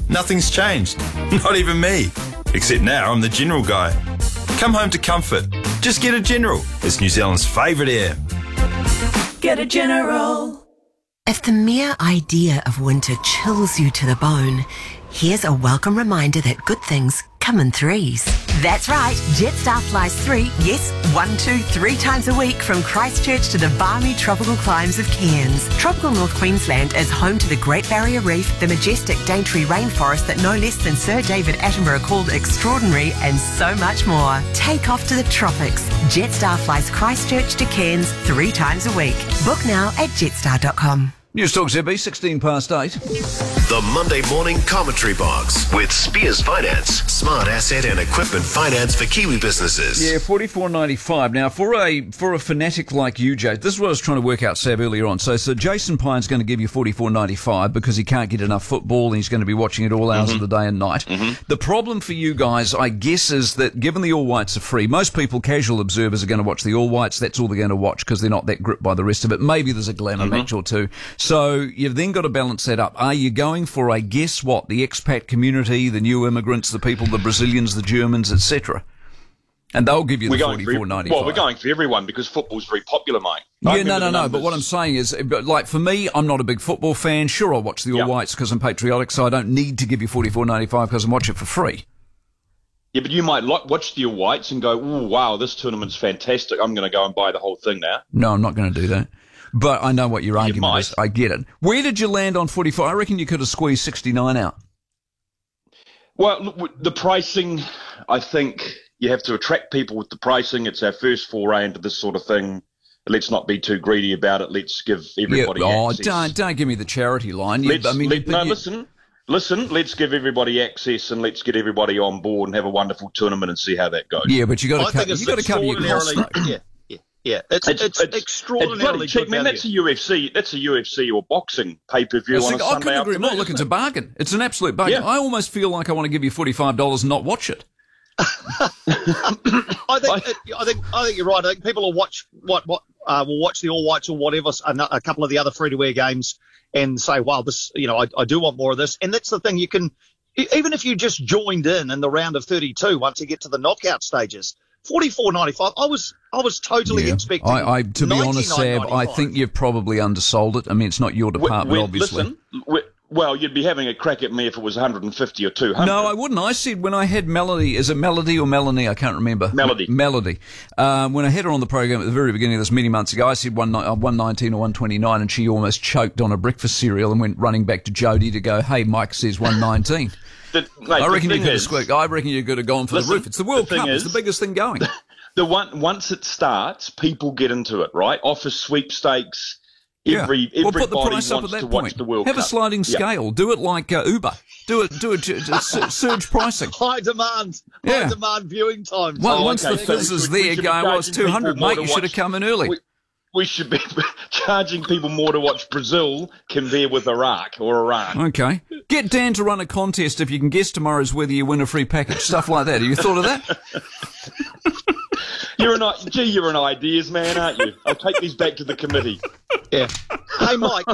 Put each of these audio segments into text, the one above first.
Nothing's changed. Not even me. Except now I'm the General guy. Come home to comfort. Just get a General. It's New Zealand's favourite air. Get a General. If the mere idea of winter chills you to the bone, here's a welcome reminder that good things come in threes. That's right, Jetstar flies 3, yes, 1, 2, 3 times a week from Christchurch to the balmy tropical climes of Cairns. Tropical North Queensland is home to the Great Barrier Reef, the majestic Daintree rainforest that no less than Sir David Attenborough called extraordinary, and so much more. Take off to the tropics. Jetstar flies Christchurch to Cairns 3 times a week. Book now at jetstar.com. News Talk ZB, 16 past 8. The Monday Morning Commentary Box with Spears Finance. Smart asset and equipment finance for Kiwi businesses. Yeah, $44.95. Now, for a fanatic like you, Jay, this is what I was trying to work out, Sab, earlier on. So Jason Pine's going to give you $44.95 because he can't get enough football and he's going to be watching it all hours of the day and night. The problem for you guys, I guess, is that given the All Whites are free, most people, casual observers, are going to watch the All Whites. That's all they're going to watch because they're not that gripped by the rest of it. Maybe there's a glamour match or two. So you've then got to balance that up. Are you going for, I guess, what, the expat community, the new immigrants, the people, the Brazilians, the Germans, etc.? And they'll give you the $44.95. Well, we're going for everyone because football's very popular, mate. Yeah, no. But what I'm saying is, like, for me, I'm not a big football fan. Sure, I'll watch the All Whites because I'm patriotic, so I don't need to give you $44.95 because I'm watching it for free. Yeah, but you might watch the All Whites and go, oh, wow, this tournament's fantastic. I'm going to go and buy the whole thing now. No, I'm not going to do that. But I know what your argument is. I get it. Where did you land on 44? I reckon you could have squeezed 69 out. Well, look, the pricing, I think you have to attract people with the pricing. It's our first foray into this sort of thing. Let's not be too greedy about it. Let's give everybody access. Don't give me the charity line. Listen, let's give everybody access and let's get everybody on board and have a wonderful tournament and see how that goes. Yeah, but you got to cover your costs. Yeah, it's extraordinarily cheap, good man. value. That's a UFC or boxing pay-per-view on a Sunday I couldn't agree more. afternoon. Look, it's a bargain. It's an absolute bargain. Yeah. I almost feel like I want to give you $45 and not watch it. I think you're right. I think people will watch will watch the All Whites or whatever, a couple of the other free-to-air games, and say, "Wow, this, I do want more of this." And that's the thing. You can, even if you just joined in the round of 32, once you get to the knockout stages. $44.95. I was totally expecting. To be honest, Sab, I think you've probably undersold it. I mean, it's not your department, obviously. Well, you'd be having a crack at me if it was 150 or 200. No, I wouldn't. I said when I had Melody, is it Melody or Melanie? I can't remember. Melody. When I had her on the program at the very beginning of this many months ago, I said 119 or 129, and she almost choked on a breakfast cereal and went running back to Jody to go, "Hey, Mike says 119." I reckon you could have gone for the roof. It's the World Cup. It's the biggest thing going. Once it starts, people get into it, right? Office sweepstakes. Everybody put the price up at that to point. Watch the World Have Cup. a sliding scale. Do it like Uber. Do it surge pricing. High demand viewing times. Once the fizz is there going, well, it's 200, mate. You should have come in early. We should be charging people more to watch Brazil compared with Iraq or Iran. Okay. Get Dan to run a contest if you can guess tomorrow's whether you win a free package. Stuff like that. Have you thought of that? You're an ideas man, aren't you? I'll take these back to the committee. Yeah. Hey, Mike,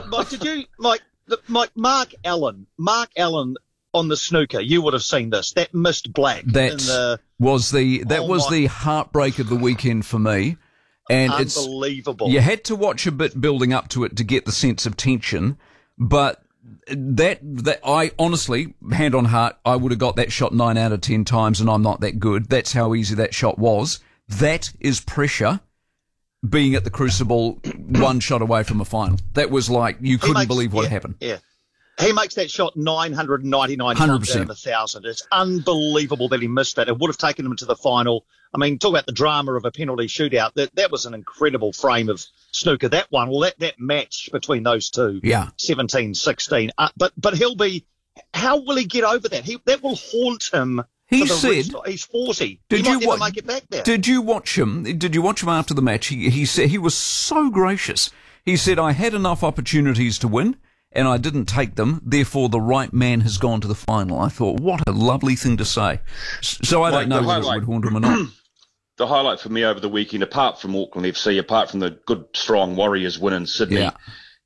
Mark Allen on the snooker, you would have seen this. That missed black. That was the heartbreak of the weekend for me. And unbelievable. You had to watch a bit building up to it to get the sense of tension, but that I honestly, hand on heart, I would have got that shot 9 out of 10 times, and I'm not that good. That's how easy that shot was. That is pressure. Being at the Crucible, one shot away from a final. That was like you couldn't believe what happened. Yeah. He makes that shot 999 times out of 1,000. It's unbelievable that he missed that. It would have taken him to the final. I mean, talk about the drama of a penalty shootout. That was an incredible frame of snooker. That one, that match between those two, 17-16. But he'll be. How will he get over that? That will haunt him. He said he's 40. Did he you might never make it back there. Did you watch him? Did you watch him after the match? He said he was so gracious. He said, "I had enough opportunities to win, and I didn't take them. Therefore, the right man has gone to the final." I thought, what a lovely thing to say. So I don't know whether it would haunt him or not. The highlight for me over the weekend, apart from Auckland FC, apart from the good, strong Warriors win in Sydney,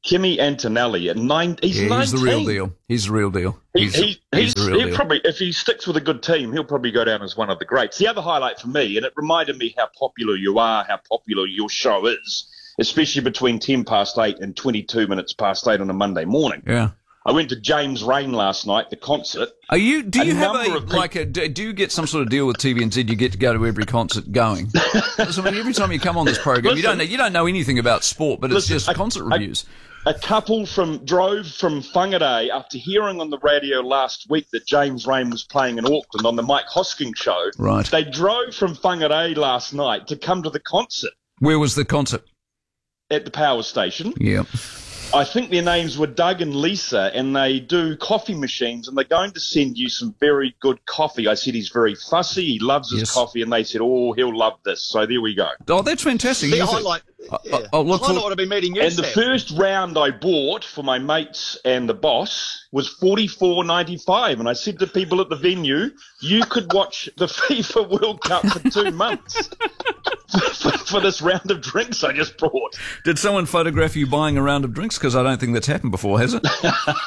Kimi Antonelli at 9. He's 19. He's the real deal. He's the real deal. He's the real deal. Probably, if he sticks with a good team, he'll probably go down as one of the greats. The other highlight for me, and it reminded me how popular you are, how popular your show is, especially between 10 past 8 and 22 minutes past 8 on a Monday morning. Yeah. I went to James Rain last night, the concert. Do you get some sort of deal with TVNZ? You get to go to every concert going? I mean, every time you come on this program, you don't know anything about sport, but it's just concert reviews. A couple drove from Whangarei after hearing on the radio last week that James Rain was playing in Auckland on the Mike Hosking show. Right. They drove from Whangarei last night to come to the concert. Where was the concert? At the power station. Yeah. I think their names were Doug and Lisa, and they do coffee machines, and they're going to send you some very good coffee. I said he's very fussy, he loves his coffee, and they said, he'll love this. So there we go. Oh, that's fantastic. The highlight would be meeting you, and Sam. the first round I bought for my mates and the boss was $44.95, and I said to people at the venue, you could watch the FIFA World Cup for 2 months. For this round of drinks I just brought. Did someone photograph you buying a round of drinks? Because I don't think that's happened before, has it?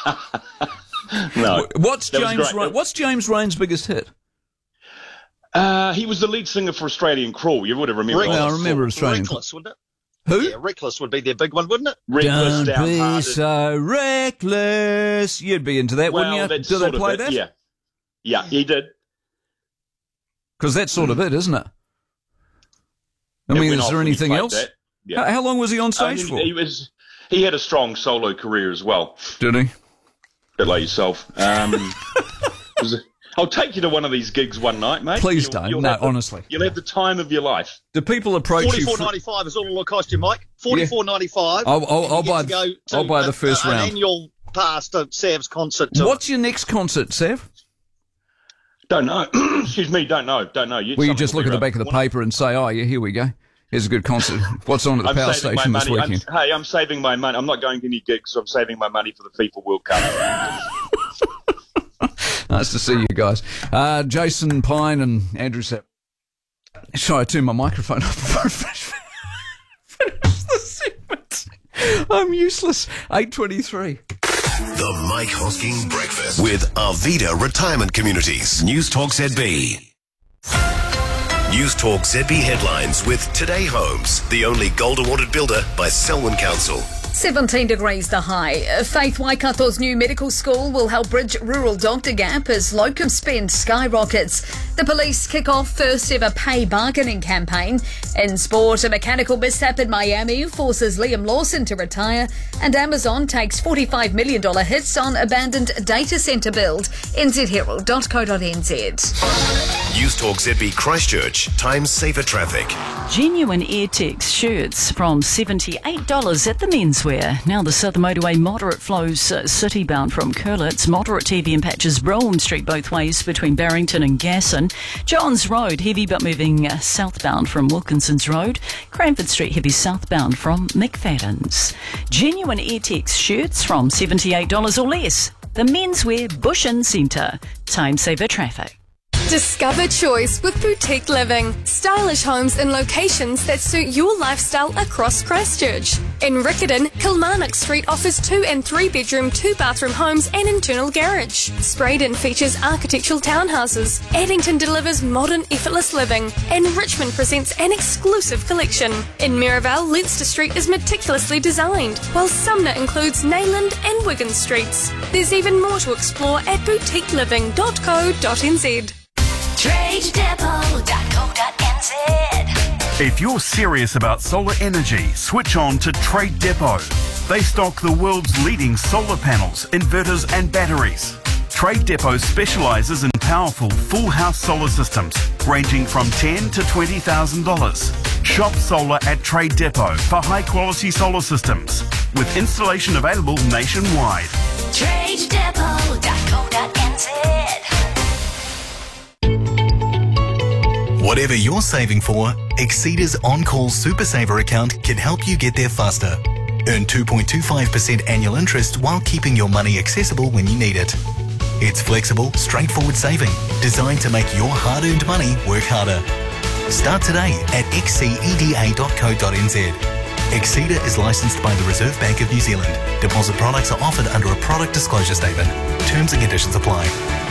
No. What's James Rain's biggest hit? He was the lead singer for Australian Crawl. You would have remembered. I remember Australian Reckless, wouldn't it? Who? Yeah, Reckless would be their big one, wouldn't it? Reckless, Don't be downhearted. so reckless. You'd be into that, wouldn't you? Do they play that? Yeah. Yeah, he did. Because that's sort of it, isn't it? I mean, is there anything else? Yeah. How long was he on stage for? He had a strong solo career as well. Did he? Bit like yourself. I'll take you to one of these gigs one night, mate. Please don't. No, honestly. You'll have the time of your life. Do people approach you? $44.95 is all it'll cost you, Mike. $44.95. I'll buy the first round. An annual pass to Sav's concert. What's your next concert, Sav? Don't know. Excuse me, don't know. Well, you just look at the back of the paper and say, oh, yeah, here we go. Here's a good concert. What's on at the power station this weekend? I'm saving my money. I'm not going to any gigs, so I'm saving my money for the FIFA World Cup. Nice to see you guys. Jason Pine and Andrew Sapp. Sorry, I turned my microphone off before I finish the segment. I'm useless. 8:23. The Mike Hosking Breakfast with Arvida Retirement Communities. News Talk ZB. News Talk ZB headlines with Today Homes, the only gold awarded builder by Selwyn Council. 17 degrees the high. Faith Waikato's new medical school will help bridge rural doctor gap as locum spend skyrockets. The police kick off first ever pay bargaining campaign. In sport, a mechanical mishap in Miami forces Liam Lawson to retire, and Amazon takes $45 million hits on abandoned data centre build. nzherald.co.nz. News Talk ZB Christchurch, time saver traffic. Genuine Airtex shirts from $78 at the menswear. Now the Southern Motorway moderate flows city-bound from Curlitz. Moderate TVM patches Brougham Street both ways between Barrington and Gasson. Johns Road heavy but moving southbound from Wilkinson's Road. Cranford Street heavy southbound from McFadden's. Genuine Airtex shirts from $78 or less. The menswear Bushin Centre. Time saver traffic. Discover choice with Boutique Living. Stylish homes in locations that suit your lifestyle across Christchurch. In Riccarton, Kilmarnock Street offers 2 and 3 bedroom, 2 bathroom homes and internal garage. Spraydon features architectural townhouses. Addington delivers modern, effortless living. And Richmond presents an exclusive collection. In Mirabelle, Leinster Street is meticulously designed, while Sumner includes Nayland and Wigan Streets. There's even more to explore at boutiqueliving.co.nz. TradeDepot.co.nz. If you're serious about solar energy, switch on to Trade Depot. They stock the world's leading solar panels, inverters and batteries. Trade Depot specialises in powerful full house solar systems ranging from $10,000 to $20,000. Shop solar at Trade Depot for high quality solar systems with installation available nationwide. TradeDepot.co.nz. Whatever you're saving for, Exceeder's On-Call Super Saver account can help you get there faster. Earn 2.25% annual interest while keeping your money accessible when you need it. It's flexible, straightforward saving, designed to make your hard-earned money work harder. Start today at xceda.co.nz. Exceeder is licensed by the Reserve Bank of New Zealand. Deposit products are offered under a product disclosure statement. Terms and conditions apply.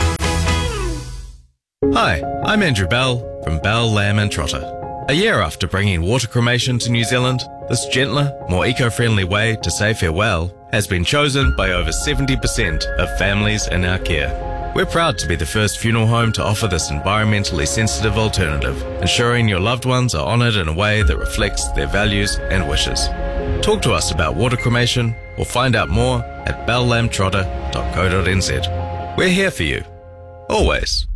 Hi, I'm Andrew Bell from Bell, Lamb and Trotter. A year after bringing water cremation to New Zealand, this gentler, more eco-friendly way to say farewell has been chosen by over 70% of families in our care. We're proud to be the first funeral home to offer this environmentally sensitive alternative, ensuring your loved ones are honoured in a way that reflects their values and wishes. Talk to us about water cremation or find out more at bellamtrotter.co.nz. We're here for you. Always.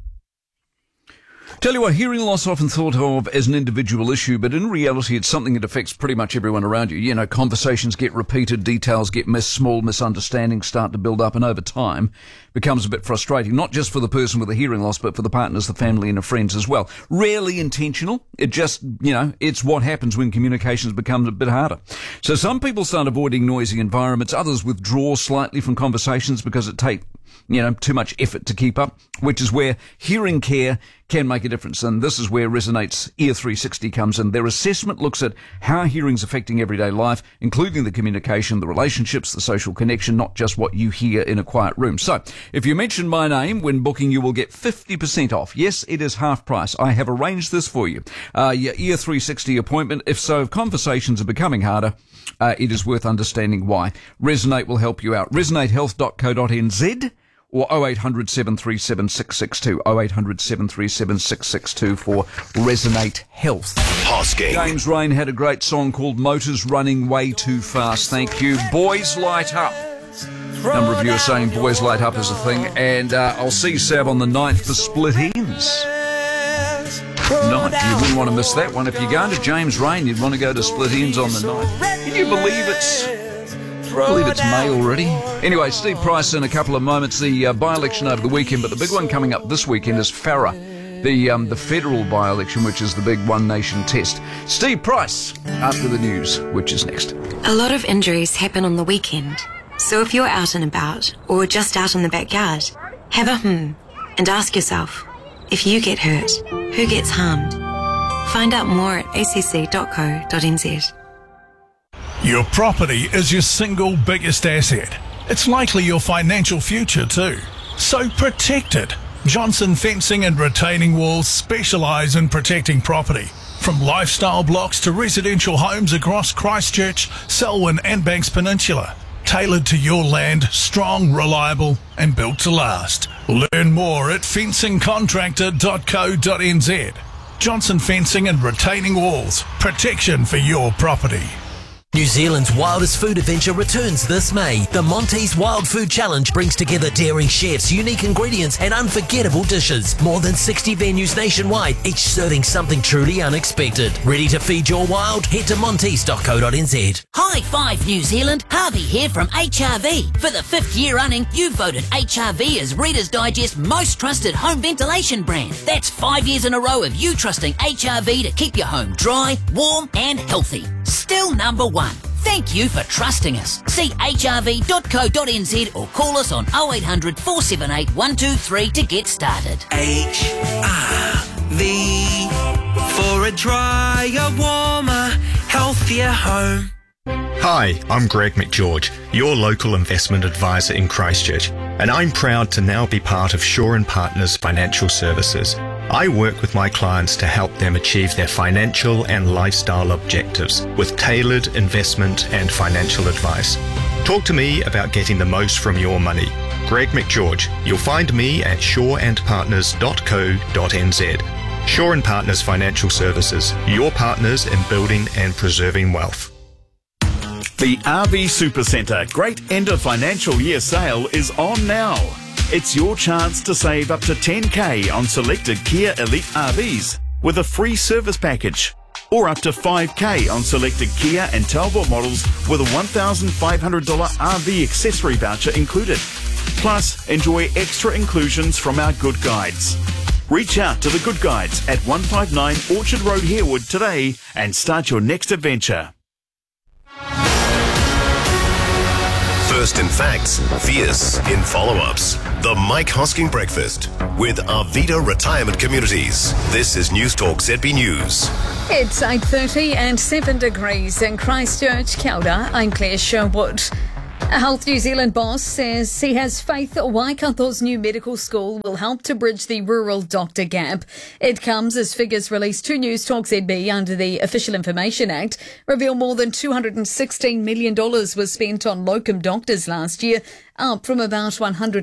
Tell you what, hearing loss often thought of as an individual issue, but in reality it's something that affects pretty much everyone around you. You know, conversations get repeated, details get missed, small misunderstandings start to build up, and over time becomes a bit frustrating, not just for the person with a hearing loss, but for the partners, the family and the friends as well. Rarely intentional. It just, it's what happens when communications becomes a bit harder. So some people start avoiding noisy environments, others withdraw slightly from conversations because it takes too much effort to keep up, which is where hearing care can make a difference. And this is where Resonate's Ear 360 comes in. Their assessment looks at how hearing's affecting everyday life, including the communication, the relationships, the social connection, not just what you hear in a quiet room. So, if you mention my name when booking, you will get 50% off. Yes, it is half price. I have arranged this for you. Your Ear 360 appointment. If conversations are becoming harder, it is worth understanding why. Resonate will help you out. ResonateHealth.co.nz or 0800 737 662, 0800 737 662 for Resonate Health. Hosking. James Rain had a great song called Motors Running Way Too Fast. Thank you. Boys Light Up. A number of you are saying Boys Light Up is a thing, and I'll see Sab on the 9th for Split Ends. 9th, you wouldn't want to miss that one. If you're going to James Rain, you'd want to go to Split Ends on the 9th. Can you believe it's May already? Anyway, Steve Price in a couple of moments. The by-election over the weekend, but the big one coming up this weekend is Farrer, the federal by-election, which is the big One Nation test. Steve Price after the news, which is next. A lot of injuries happen on the weekend. So if you're out and about, or just out in the backyard, have a and ask yourself, if you get hurt, who gets harmed? Find out more at acc.co.nz. Your property is your single biggest asset. It's likely your financial future too. So protect it. Johnson Fencing and Retaining Walls specialise in protecting property. From lifestyle blocks to residential homes across Christchurch, Selwyn and Banks Peninsula. Tailored to your land, strong, reliable and built to last. Learn more at fencingcontractor.co.nz. Johnson Fencing and Retaining Walls. Protection for your property. New Zealand's wildest food adventure returns this May. The Monty's Wild Food Challenge brings together daring chefs, unique ingredients and unforgettable dishes. More than 60 venues nationwide, each serving something truly unexpected. Ready to feed your wild? Head to montes.co.nz. High five, New Zealand. Harvey here from HRV. For the 5th year running, you voted HRV as Reader's Digest most trusted home ventilation brand. That's 5 years in a row of you trusting HRV to keep your home dry, warm and healthy. Still number 1. Thank you for trusting us. See hrv.co.nz or call us on 0800 478 123 to get started. HRV for a drier, warmer, healthier home. Hi, I'm Greg McGeorge, your local investment advisor in Christchurch, and I'm proud to now be part of Shaw & Partners Financial Services. I work with my clients to help them achieve their financial and lifestyle objectives with tailored investment and financial advice. Talk to me about getting the most from your money. Greg McGeorge. You'll find me at shawandpartners.co.nz. Shaw & Partners Financial Services, your partners in building and preserving wealth. The RV Supercentre Great End of Financial Year sale is on now. It's your chance to save up to $10,000 on selected Kia Elite RVs with a free service package, or up to $5,000 on selected Kia and Talbot models with a $1,500 RV accessory voucher included. Plus, enjoy extra inclusions from our Good Guides. Reach out to the Good Guides at 159 Orchard Road, Harewood today and start your next adventure. First in facts, fierce in follow-ups. The Mike Hosking Breakfast with Arvida Retirement Communities. This is News Talk ZB News. It's 8:30 and 7 degrees in Christchurch. Kia ora, I'm Claire Sherwood. A Health New Zealand boss says he has faith that Waikato's new medical school will help to bridge the rural doctor gap. It comes as figures released to News Talk ZB under the Official Information Act reveal more than $216 million was spent on locum doctors last year, up from about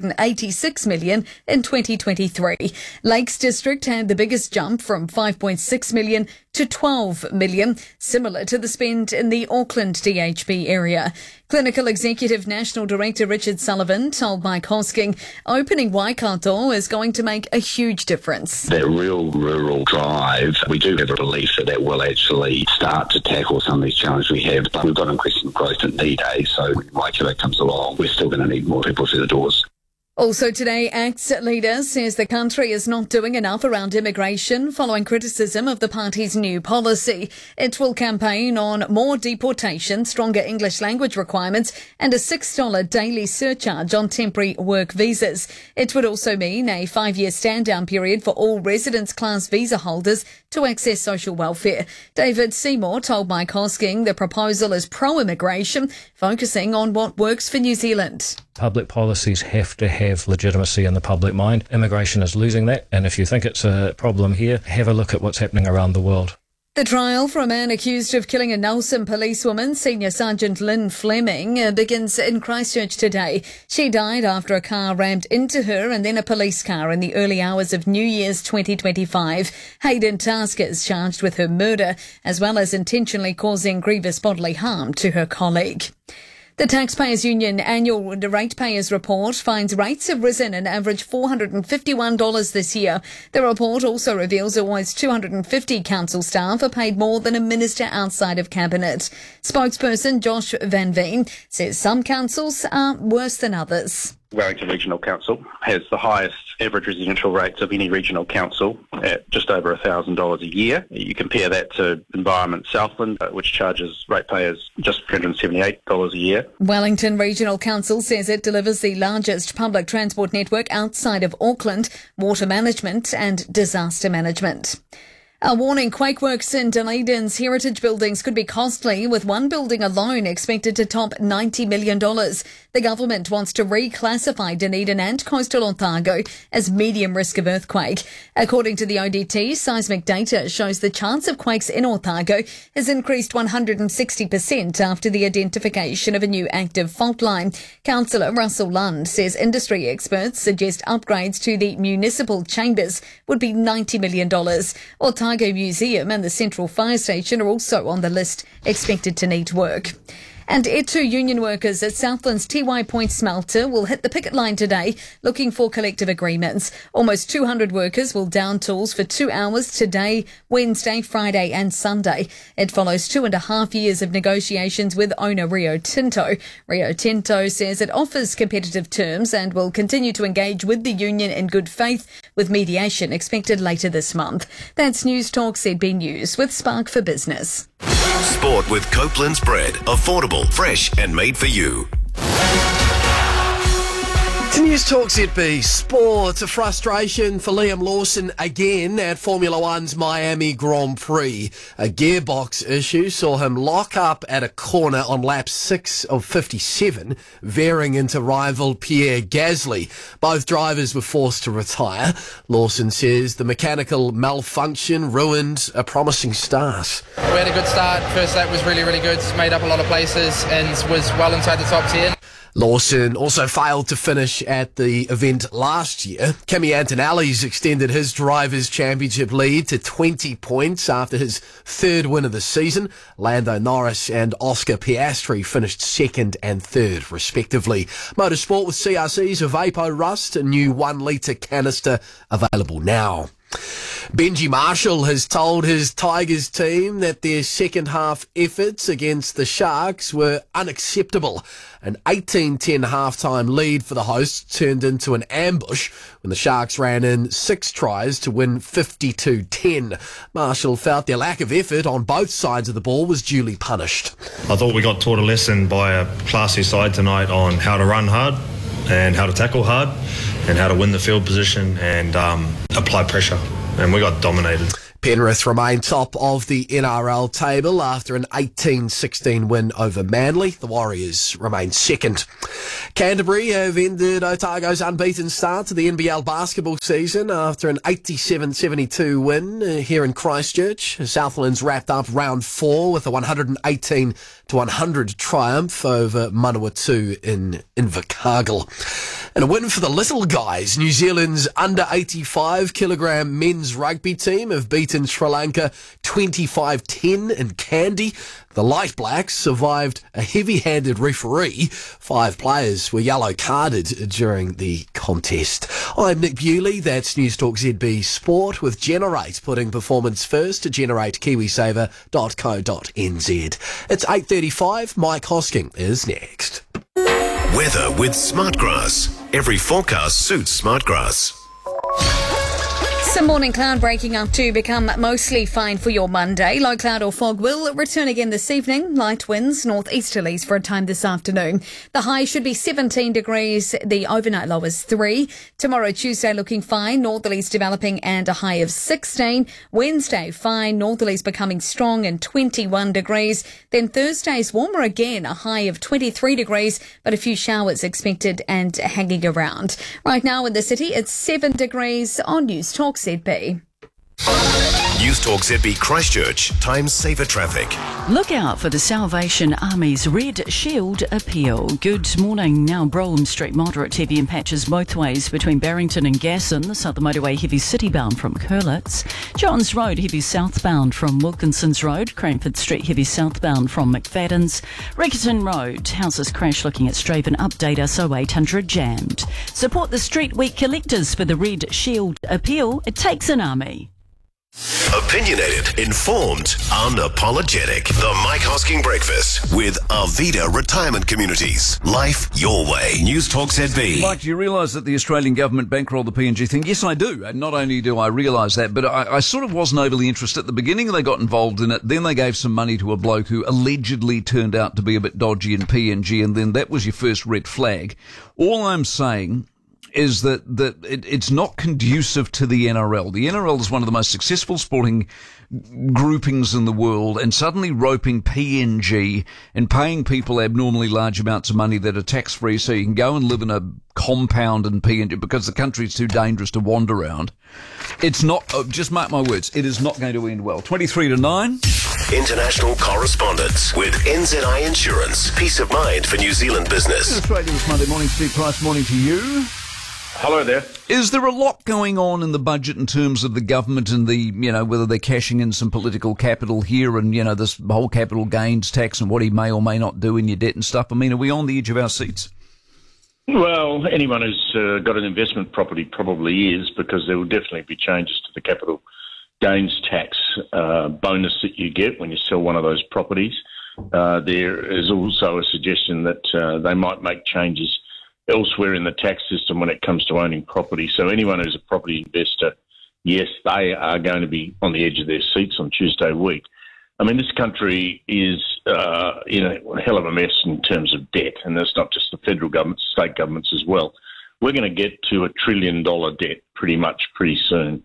$186 million in 2023. Lakes District had the biggest jump from $5.6 million to $12 million, similar to the spend in the Auckland DHB area. Clinical Executive National Director Richard Sullivan told Mike Hosking opening Waikato is going to make a huge difference. That real rural drive, we do have a belief that will actually start to tackle some of these challenges we have, but we've got increasing growth in need, so when Waikato comes along, we're still going to need more people through the doors. Also today, ACT's leader says the country is not doing enough around immigration following criticism of the party's new policy. It will campaign on more deportation, stronger English language requirements and a $6 daily surcharge on temporary work visas. It would also mean a 5-year stand-down period for all residence class visa holders to access social welfare. David Seymour told Mike Hosking the proposal is pro-immigration, focusing on what works for New Zealand. Public policies have to have legitimacy in the public mind. Immigration is losing that, and if you think it's a problem here, have a look at what's happening around the world. The trial for a man accused of killing a Nelson policewoman, Senior Sergeant Lynn Fleming, begins in Christchurch today. She died after a car rammed into her and then a police car in the early hours of New Year's 2025. Hayden Tasker is charged with her murder, as well as intentionally causing grievous bodily harm to her colleague. The Taxpayers Union annual ratepayers report finds rates have risen an average $451 this year. The report also reveals almost 250 council staff are paid more than a minister outside of cabinet. Spokesperson Josh Van Veen says some councils are worse than others. Wellington Regional Council has the highest average residential rates of any regional council at just over $1,000 a year. You compare that to Environment Southland, which charges ratepayers just $378 a year. Wellington Regional Council says it delivers the largest public transport network outside of Auckland, water management and disaster management. A warning, quake works in Dunedin's heritage buildings could be costly, with one building alone expected to top $90 million. The government wants to reclassify Dunedin and coastal Otago as medium risk of earthquake. According to the ODT, seismic data shows the chance of quakes in Otago has increased 160% after the identification of a new active fault line. Councillor Russell Lund says industry experts suggest upgrades to the municipal chambers would be $90 million. Otago Museum and the Central Fire Station are also on the list, expected to need work. And E2 union workers at Southland's TY Point smelter will hit the picket line today looking for collective agreements. Almost 200 workers will down tools for 2 hours today, Wednesday, Friday and Sunday. It follows 2.5 years of negotiations with owner Rio Tinto. Rio Tinto says it offers competitive terms and will continue to engage with the union in good faith, with mediation expected later this month. That's News Talk ZB News with Spark for Business. Sport with Copeland's bread. Affordable, fresh and made for you. To News Talk ZB Sport, a frustration for Liam Lawson again at Formula One's Miami Grand Prix. A gearbox issue saw him lock up at a corner on lap 6 of 57, veering into rival Pierre Gasly. Both drivers were forced to retire. Lawson says the mechanical malfunction ruined a promising start. We had a good start. First lap was really, really good. Made up a lot of places and was well inside the top 10. Lawson also failed to finish at the event last year. Kimi Antonelli's extended his Drivers' Championship lead to 20 points after his third win of the season. Lando Norris and Oscar Piastri finished second and third, respectively. Motorsport with CRC's Vapo Rust, a new 1 litre canister available now. Benji Marshall has told his Tigers team that their second half efforts against the Sharks were unacceptable. An 18-10 halftime lead for the hosts turned into an ambush when the Sharks ran in 6 tries to win 52-10. Marshall felt their lack of effort on both sides of the ball was duly punished. I thought we got taught a lesson by a classy side tonight on how to run hard and how to tackle hard, and how to win the field position and apply pressure. And we got dominated. Penrith remain top of the NRL table after an 18-16 win over Manly. The Warriors remain second. Canterbury have ended Otago's unbeaten start to the NBL basketball season after an 87-72 win here in Christchurch. Southlands wrapped up round 4 with a 118-100 triumph over Manawatu in Invercargill. And a win for the little guys. New Zealand's under 85 kilogram men's rugby team have beaten Sri Lanka 25-10 in Kandy. The Light Blacks survived a heavy-handed referee. 5 players were yellow-carded during the contest. I'm Nick Bewley. That's News Talk ZB Sport with Generate, putting performance first to generate kiwisaver.co.nz. It's 8:35. Mike Hosking is next. Weather with Smartgrass. Every forecast suits Smartgrass. Some morning cloud breaking up to become mostly fine for your Monday. Low cloud or fog will return again this evening. Light winds, northeasterlies for a time this afternoon. The high should be 17 degrees. The overnight low is 3. Tomorrow, Tuesday, looking fine. Northerlies developing and a high of 16. Wednesday, fine. Northerlies becoming strong and 21 degrees. Then Thursday's warmer again, a high of 23 degrees, but a few showers expected and hanging around. Right now in the city, it's 7 degrees on News Talk ZB. News Talk ZB Christchurch. Time saver traffic. Look out for the Salvation Army's Red Shield appeal. Good morning. Now Brougham Street moderate heavy in patches both ways between Barrington and Gasson. The Southern Motorway heavy citybound from Curlitz. Johns Road heavy southbound from Wilkinson's Road. Cranford Street heavy southbound from McFadden's. Rickerton Road houses crash looking at Straven update SO 800 jammed. Support the Street Week collectors for the Red Shield appeal. It takes an army. Opinionated, informed, unapologetic. The Mike Hosking Breakfast with Arvida Retirement Communities. Life your way. News Talk ZB. Mike, do you realise that the Australian government bankrolled the PNG thing? Yes, I do. And not only do I realise that, but I sort of wasn't overly interested. At the beginning, they got involved in it. Then they gave some money to a bloke who allegedly turned out to be a bit dodgy in PNG. And then that was your first red flag. All I'm saying is that it's not conducive to the NRL. The NRL is one of the most successful sporting groupings in the world, and suddenly roping PNG and paying people abnormally large amounts of money that are tax-free so you can go and live in a compound in PNG because the country's too dangerous to wander around. It's not, just mark my words, it is not going to end well. 8:23. International correspondence with NZI Insurance. Peace of mind for New Zealand business. Australia this Monday morning. Steve Price, morning to you. Hello there. Is there a lot going on in the budget in terms of the government and the, whether they're cashing in some political capital here and, this whole capital gains tax and what he may or may not do in your debt and stuff? I mean, are we on the edge of our seats? Well, anyone who's got an investment property probably is, because there will definitely be changes to the capital gains tax bonus that you get when you sell one of those properties. There is also a suggestion that they might make changes elsewhere in the tax system when it comes to owning property. So anyone who's a property investor, yes, they are going to be on the edge of their seats on Tuesday week. I mean, this country is in a hell of a mess in terms of debt, and that's not just the federal government, state governments as well. We're going to get to $1 trillion debt pretty soon.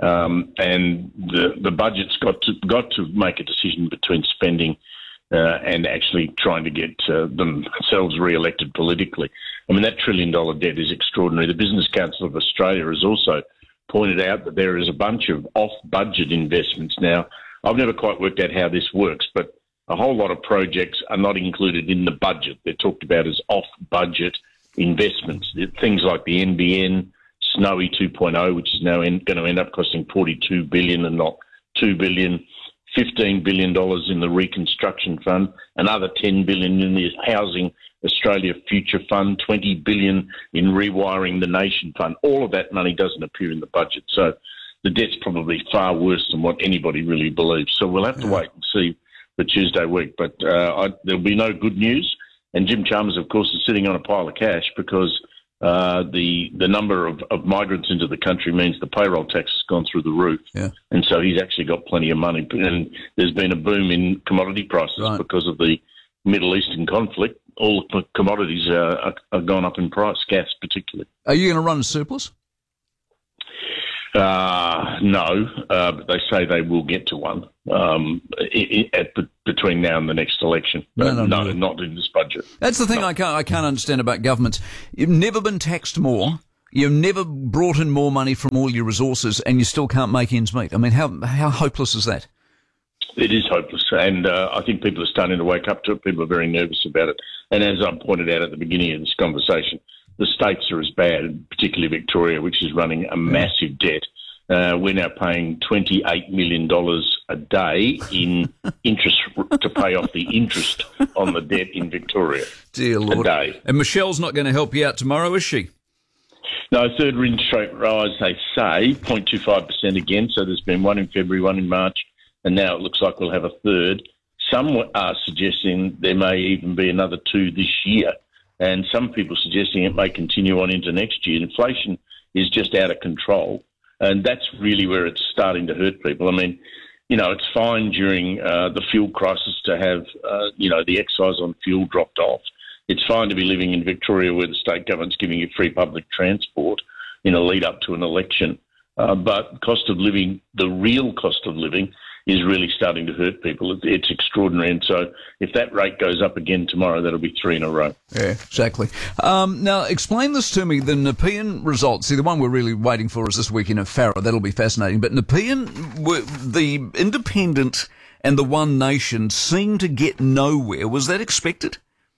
And the budget's got to make a decision between spending and actually trying to get themselves re-elected politically. I mean, that $1 trillion debt is extraordinary. The Business Council of Australia has also pointed out that there is a bunch of off-budget investments. Now, I've never quite worked out how this works, but a whole lot of projects are not included in the budget. They're talked about as off-budget investments. Things like the NBN, Snowy 2.0, which is now going to end up costing $42 billion and not $2 billion. $15 billion in the Reconstruction Fund, another $10 billion in the Housing Australia Future Fund, $20 billion in Rewiring the Nation Fund. All of that money doesn't appear in the budget. So the debt's probably far worse than what anybody really believes. So we'll have to wait and see for Tuesday week. But there'll be no good news. And Jim Chalmers, of course, is sitting on a pile of cash because the number of migrants into the country means the payroll tax has gone through the roof. Yeah. And so he's actually got plenty of money. And there's been a boom in commodity prices because of the Middle Eastern conflict. all the commodities are gone up in price, gas particularly. Are you going to run a surplus? No, but they say they will get to one between now and the next election. No, not in this budget. That's the thing I can't understand about governments. You've never been taxed more. You've never brought in more money from all your resources, and you still can't make ends meet. I mean, how hopeless is that? It is hopeless, and I think people are starting to wake up to it. People are very nervous about it. And as I pointed out at the beginning of this conversation, the states are as bad, particularly Victoria, which is running a massive debt. We're now paying $28 million a day in interest to pay off the interest on the debt in Victoria. Dear Lord. A day. And Michelle's not going to help you out tomorrow, is she? No, third interest rate rise, they say, 0.25% again. So there's been one in February, one in March, and now it looks like we'll have a third. Some are suggesting there may even be another two this year, and some people suggesting it may continue on into next year. Inflation is just out of control, and that's really where it's starting to hurt people. I mean, it's fine during the fuel crisis to have, the excise on fuel dropped off. It's fine to be living in Victoria where the state government's giving you free public transport in a lead up to an election. But cost of living, the real cost of living, is really starting to hurt people. It's extraordinary. And so if that rate goes up again tomorrow, that'll be 3 in a row. Yeah, exactly. Now, explain this to me, the Nepean results. See, the one we're really waiting for is this weekend in Farrer. That'll be fascinating. But Nepean, the Independent and the One Nation seemed to get nowhere. Was that expected?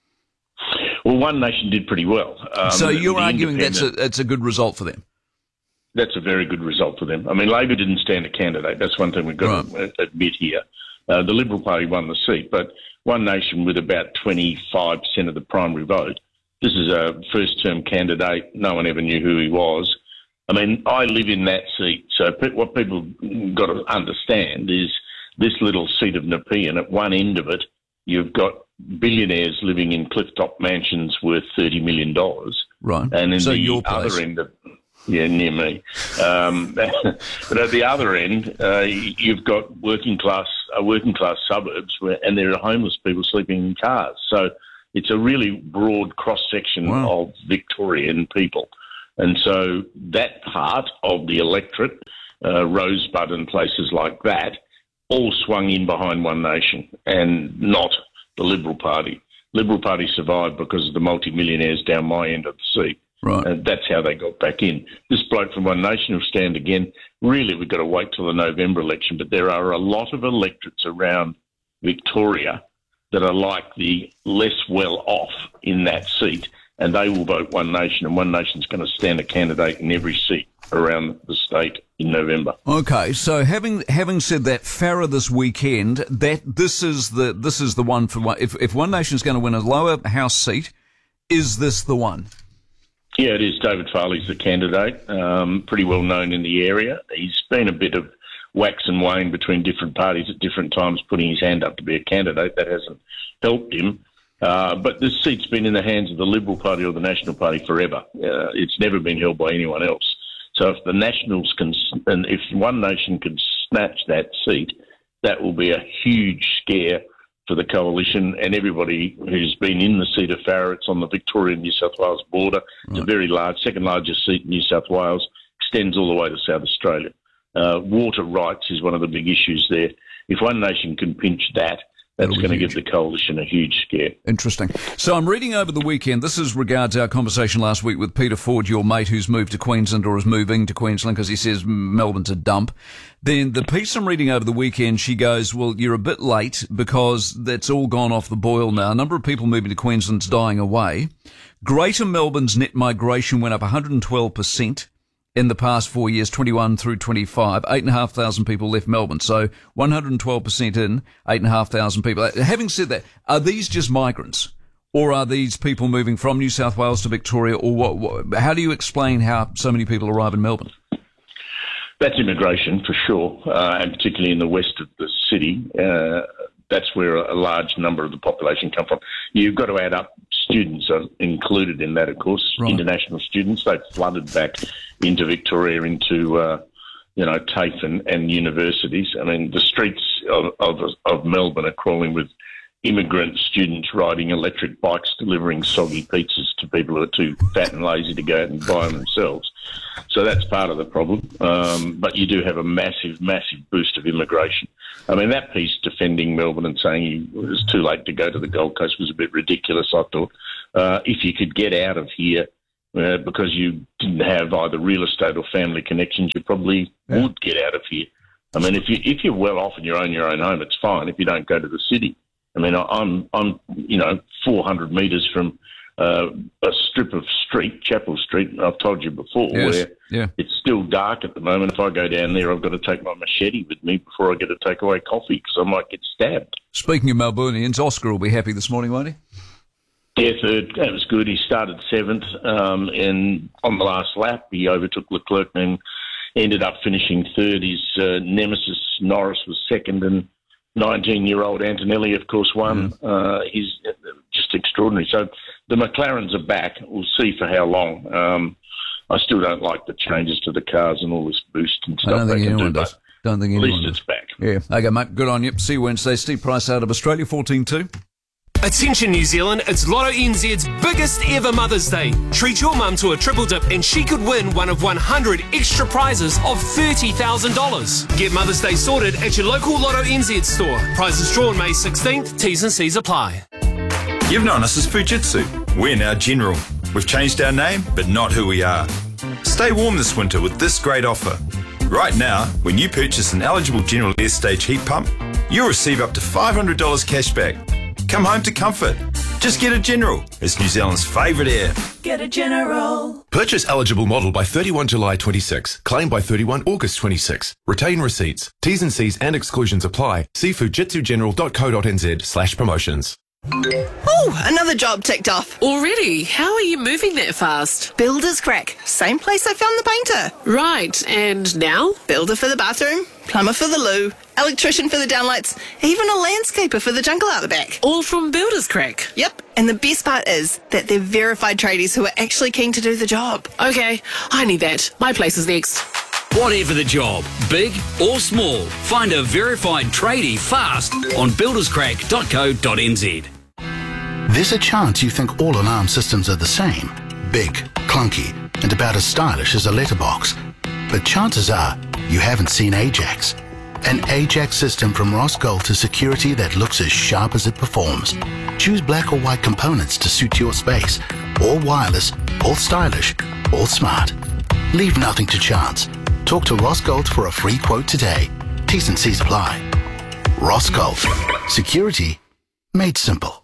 Well, One Nation did pretty well. So you're arguing that's a good result for them? That's a very good result for them. I mean, Labor didn't stand a candidate. That's one thing we've got to admit here. The Liberal Party won the seat, but One Nation with about 25% of the primary vote. This is a first-term candidate. No one ever knew who he was. I mean, I live in that seat. So what people got to understand is this little seat of Nepean, at one end of it, you've got billionaires living in clifftop mansions worth $30 million. Right. And in so the other end of near me. But at the other end, you've got working class suburbs and there are homeless people sleeping in cars. So it's a really broad cross section of Victorian people, and so that part of the electorate, Rosebud and places like that, all swung in behind One Nation and not the Liberal Party. Liberal Party survived because of the multimillionaires down my end of the seat. Right. And that's how they got back in. This bloke from One Nation will stand again. Really, we've got to wait till the November election, but there are a lot of electorates around Victoria that are like the less well off in that seat, and they will vote One Nation, and One Nation's going to stand a candidate in every seat around the state in November. Okay, so having said that, Farrer this weekend, this is the one for one. If One Nation's going to win a lower house seat, is this the one? Yeah, it is. David Farley's the candidate, pretty well known in the area. He's been a bit of wax and wane between different parties at different times, putting his hand up to be a candidate. That hasn't helped him. But this seat's been in the hands of the Liberal Party or the National Party forever. It's never been held by anyone else. So if the Nationals and if One Nation can snatch that seat, that will be a huge scare for the coalition and everybody who's been in the seat of Farrer. It's on the Victoria-New South Wales border. It's a very large, second largest seat in New South Wales, extends all the way to South Australia. Water rights is one of the big issues there. If One Nation can pinch that, that's going to give the coalition a huge scare. Interesting. So I'm reading over the weekend. This is regards our conversation last week with Peter Ford, your mate who's moved to Queensland or is moving to Queensland because he says Melbourne's a dump. Then the piece I'm reading over the weekend, she goes, well, you're a bit late because that's all gone off the boil now. A number of people moving to Queensland's dying away. Greater Melbourne's net migration went up 112%. In the past 4 years, 21 through 25, 8,500 people left Melbourne. So 112% in, 8,500 people. Having said that, are these just migrants? Or are these people moving from New South Wales to Victoria? Or what? How do you explain how so many people arrive in Melbourne? That's immigration for sure, and particularly in the west of the city. That's where a large number of the population come from. You've got to add up. Students are included in that, of course. Right. International students, they've flooded back into Victoria, into TAFE and universities. I mean, the streets of Melbourne are crawling with immigrant students riding electric bikes delivering soggy pizzas to people who are too fat and lazy to go out and buy them themselves. So that's part of the problem. But you do have a massive, massive boost of immigration. I mean, that piece defending Melbourne and saying it was too late to go to the Gold Coast was a bit ridiculous, I thought. If you could get out of here because you didn't have either real estate or family connections, you probably would get out of here. I mean, if you're well off and you own your own home, it's fine if you don't go to the city. I mean, I'm 400 metres from a strip of street, Chapel Street, I've told you before, where it's still dark at the moment. If I go down there, I've got to take my machete with me before I get a takeaway coffee because I might get stabbed. Speaking of Melburnians, Oscar will be happy this morning, won't he? Yeah, third. That was good. He started seventh, and on the last lap, he overtook Leclerc and ended up finishing third. His nemesis, Norris, was second, and 19-year-old Antonelli, of course, won. He's just extraordinary. So the McLarens are back. We'll see for how long. I still don't like the changes to the cars and all this boost and stuff. I don't think anyone does. Don't think anyone does. At least it's back. Yeah. Okay, mate. Good on you. See you Wednesday. Steve Price out of Australia, 14-2. Attention New Zealand, it's Lotto NZ's biggest ever Mother's Day. Treat your mum to a triple dip and she could win one of 100 extra prizes of $30,000. Get Mother's Day sorted at your local Lotto NZ store. Prizes drawn May 16th, T's and C's apply. You've known us as Fujitsu. We're now General. We've changed our name, but not who we are. Stay warm this winter with this great offer. Right now, when you purchase an eligible General Air Stage heat pump, you'll receive up to $500 cash back. Come home to comfort. Just get a General. It's New Zealand's favourite air. Get a General. Purchase eligible model by 31 July 26. Claim by 31 August 26. Retain receipts. T's and C's and exclusions apply. See fujitsugeneral.co.nz/promotions. Oh, another job ticked off. Already? How are you moving that fast? Builder's Crack. Same place I found the painter. Right, and now? Builder for the bathroom, plumber for the loo, electrician for the downlights, even a landscaper for the jungle out the back. All from Builder's Crack? Yep, and the best part is that they're verified tradies who are actually keen to do the job. Okay, I need that. My place is next. Whatever the job, big or small, find a verified tradie fast on builderscrack.co.nz. There's a chance you think all alarm systems are the same, big, clunky, and about as stylish as a letterbox. But chances are you haven't seen Ajax. An Ajax system from Rossgold to security that looks as sharp as it performs. Choose black or white components to suit your space. All wireless, all stylish, all smart. Leave nothing to chance. Talk to Rossgold for a free quote today. T's and C's apply. Rossgold. Security made simple.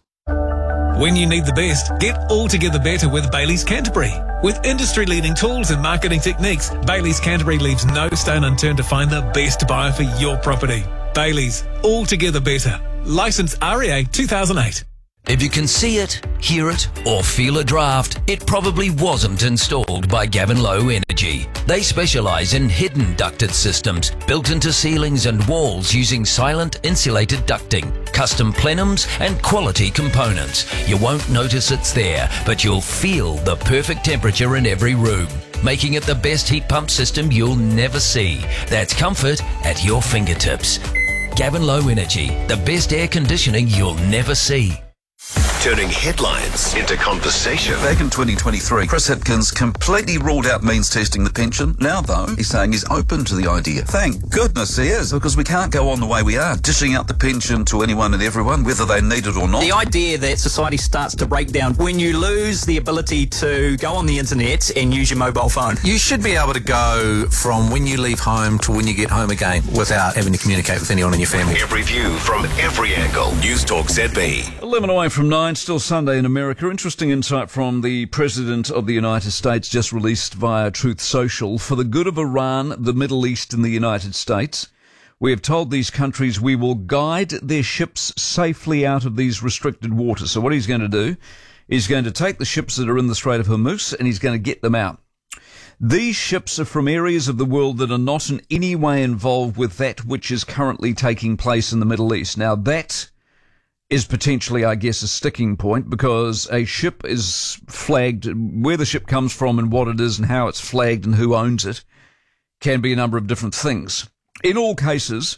When you need the best, get altogether better with Bailey's Canterbury. With industry-leading tools and marketing techniques, Bailey's Canterbury leaves no stone unturned to find the best buyer for your property. Bailey's, altogether better. Licence REA 2008. If you can see it, hear it, or feel a draft, it probably wasn't installed by Gavin Low Energy. They specialise in hidden ducted systems built into ceilings and walls using silent insulated ducting, custom plenums and quality components. You won't notice it's there, but you'll feel the perfect temperature in every room, making it the best heat pump system you'll never see. That's comfort at your fingertips. Gavin Low Energy, the best air conditioning you'll never see. Turning headlines into conversation. Back in 2023, Chris Hipkins completely ruled out means testing the pension. Now, though, he's saying he's open to the idea. Thank goodness he is, because we can't go on the way we are, dishing out the pension to anyone and everyone, whether they need it or not. The idea that society starts to break down when you lose the ability to go on the internet and use your mobile phone. You should be able to go from when you leave home to when you get home again without having to communicate with anyone in your family. Every view from every angle. News Talk ZB. 11 away from 9, still Sunday in America. Interesting insight from the President of the United States, just released via Truth Social. For the good of Iran, the Middle East and the United States, we have told these countries we will guide their ships safely out of these restricted waters. So what he's going to do is going to take the ships that are in the Strait of Hormuz and he's going to get them out. These ships are from areas of the world that are not in any way involved with that which is currently taking place in the Middle East. Now that is potentially, I guess, a sticking point, because a ship is flagged, where the ship comes from and what it is and how it's flagged and who owns it can be a number of different things. In all cases,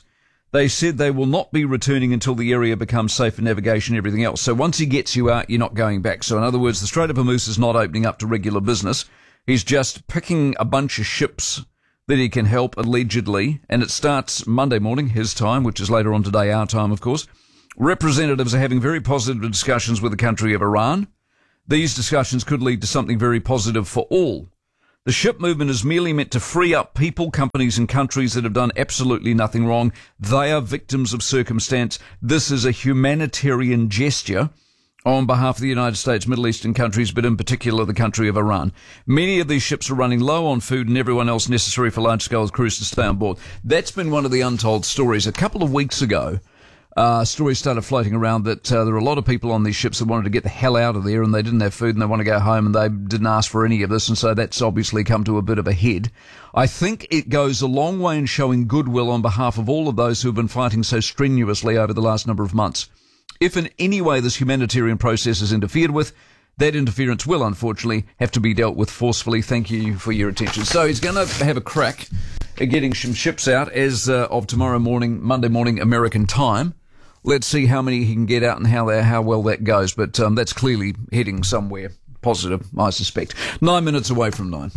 They said they will not be returning until the area becomes safe for navigation and everything else. So once he gets you out, you're not going back. So in other words, the Strait of Hormuz is not opening up to regular business. He's just picking a bunch of ships that he can help, allegedly. And it starts Monday morning, his time, which is later on today, our time, of course. Representatives are having very positive discussions with the country of Iran. These discussions could lead to something very positive for all. The ship movement is merely meant to free up people, companies and countries that have done absolutely nothing wrong. They are victims of circumstance. This is a humanitarian gesture on behalf of the United States, Middle Eastern countries, but in particular the country of Iran. Many of these ships are running low on food and everyone else necessary for large-scale crews to stay on board. That's been one of the untold stories. A couple of weeks ago, stories started floating around that there were a lot of people on these ships that wanted to get the hell out of there and they didn't have food and they want to go home and they didn't ask for any of this, and so that's obviously come to a bit of a head. I think it goes a long way in showing goodwill on behalf of all of those who have been fighting so strenuously over the last number of months. If in any way this humanitarian process is interfered with, that interference will unfortunately have to be dealt with forcefully. Thank you for your attention. So he's going to have a crack at getting some ships out as of tomorrow morning, Monday morning, American time. Let's see how many he can get out and how well that goes. But that's clearly heading somewhere positive, I suspect. 9 minutes away from 9.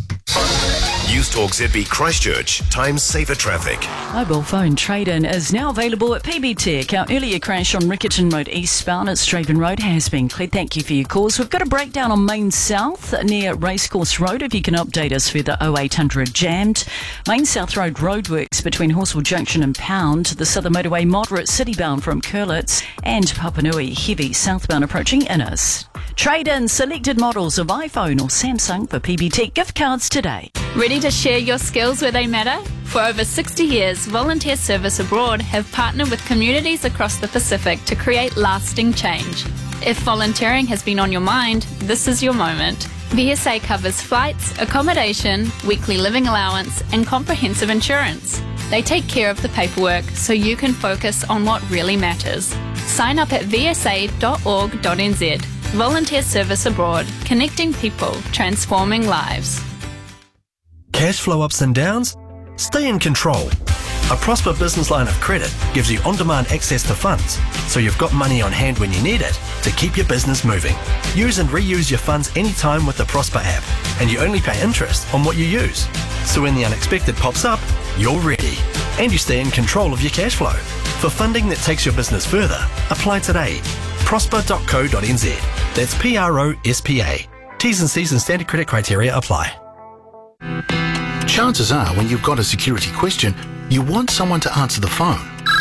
News Talk ZB Christchurch. Time saver traffic. Mobile phone trade-in is now available at PB Tech. Our earlier crash on Riccarton Road eastbound at Straven Road has been cleared. Thank you for your calls. We've got a breakdown on Main South near Racecourse Road. If you can update us further, 0800 jammed. Main South Road roadworks between Horswell Junction and Pound. The Southern Motorway moderate citybound from Curlitz and Papanui heavy southbound approaching Innes. Trade in selected models of iPhone or Samsung for PB Tech gift cards today. Ready to share your skills where they matter? For over 60 years, Volunteer Service Abroad have partnered with communities across the Pacific to create lasting change. If volunteering has been on your mind, this is your moment. VSA covers flights, accommodation, weekly living allowance, and comprehensive insurance. They take care of the paperwork so you can focus on what really matters. Sign up at vsa.org.nz. Volunteer Service Abroad, connecting people, transforming lives. Cash flow ups and downs? Stay in control. A Prosper business line of credit gives you on-demand access to funds, so you've got money on hand when you need it to keep your business moving. Use and reuse your funds anytime with the Prosper app, and you only pay interest on what you use. So when the unexpected pops up, you're ready, and you stay in control of your cash flow. For funding that takes your business further, apply today. Prosper.co.nz. That's PROSPA. T's and C's and standard credit criteria apply. Chances are, when you've got a security question, you want someone to answer the phone.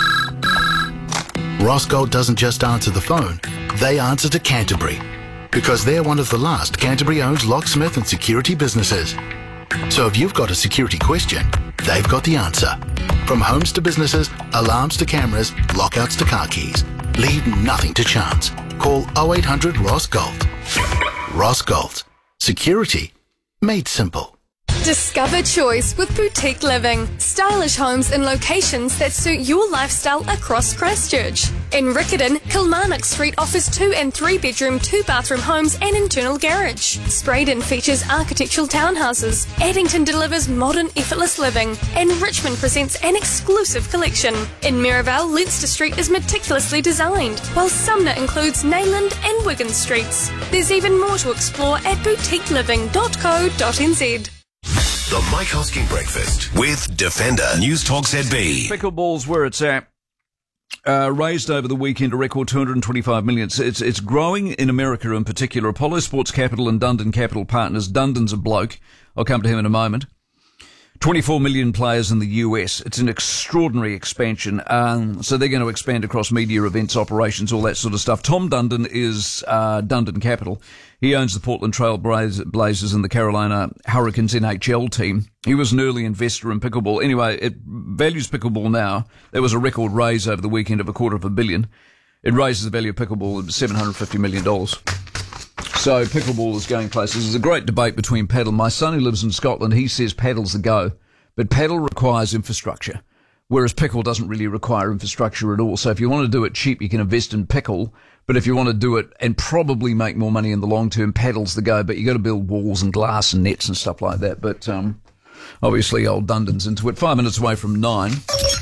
Rossgold doesn't just answer the phone, they answer to Canterbury, because they're one of the last Canterbury-owned locksmith and security businesses. So if you've got a security question, they've got the answer. From homes to businesses, alarms to cameras, lockouts to car keys. Leave nothing to chance. Call 0800 Ross Gold. Ross Gold. Security made simple. Discover choice with Boutique Living. Stylish homes in locations that suit your lifestyle across Christchurch. In Riccarton, Kilmarnock Street offers 2 and 3 bedroom, 2 bathroom homes and internal garage. Spraydon features architectural townhouses. Addington delivers modern, effortless living. And Richmond presents an exclusive collection. In Mirabelle, Leinster Street is meticulously designed, while Sumner includes Nayland and Wigan Streets. There's even more to explore at boutiqueliving.co.nz. The Mike Hosking Breakfast with Defender. News Talk ZB. Pickleball's where it's at. Raised over the weekend a record $225 million. It's growing in America in particular. Apollo Sports Capital and Dundon Capital Partners. Dundon's a bloke. I'll come to him in a moment. 24 million players in the US. It's an extraordinary expansion. So they're going to expand across media, events, operations, all that sort of stuff. Tom Dundon is Dundon Capital. He owns the Portland Trail Blazers and the Carolina Hurricanes NHL team. He was an early investor in pickleball. Anyway, it values pickleball now. There was a record raise over the weekend of $250 million. It raises the value of pickleball at $750 million. So pickleball is going places. There's a great debate between paddle. My son who lives in Scotland, he says paddle's the go. But paddle requires infrastructure, whereas pickle doesn't really require infrastructure at all. So if you want to do it cheap, you can invest in pickle. But if you want to do it and probably make more money in the long term, paddle's the go. But you got to build walls and glass and nets and stuff like that. But obviously old Dundon's into it. 5 minutes away from 9.